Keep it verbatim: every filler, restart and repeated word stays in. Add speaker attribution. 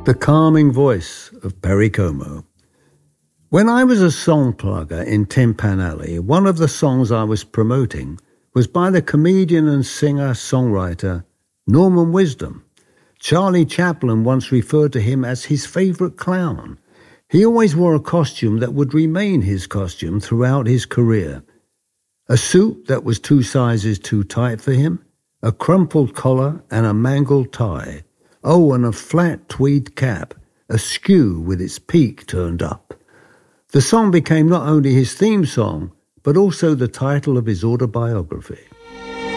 Speaker 1: The calming voice of Perry Como. When I was a song plugger in Tin Pan Alley, one of the songs I was promoting was by the comedian and singer-songwriter Norman Wisdom. Charlie Chaplin once referred to him as his favourite clown. He always wore a costume that would remain his costume throughout his career. A suit that was two sizes too tight for him, a crumpled collar and a mangled tie. Oh, and a flat tweed cap, askew with its peak turned up. The song became not only his theme song, but also the title of his autobiography.